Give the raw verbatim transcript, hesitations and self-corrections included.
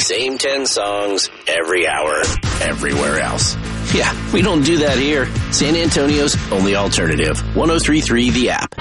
same ten songs every hour, everywhere else. Yeah, we don't do that here. San Antonio's only alternative. one oh three point three The App.